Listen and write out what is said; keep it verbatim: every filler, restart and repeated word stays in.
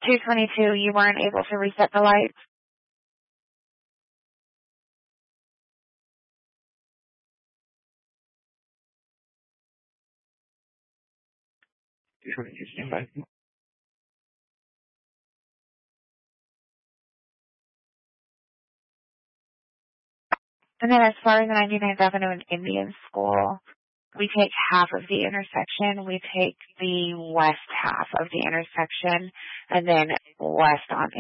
two twenty-two, you weren't able to reset the lights? two twenty-two, stand by. And then as far as ninety-ninth Avenue and Indian School, we take half of the intersection. We take the west half of the intersection, and then west on